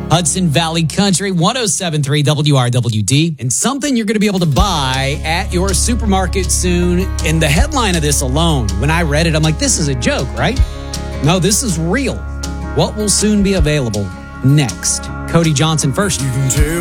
Hudson Valley Country, 107.3 WRWD, and something you're going to be able to buy at your supermarket soon. And the headline of this alone, when I read it, I'm like, this is a joke, right? No, this is real. What will soon be available next? Cody Johnson first.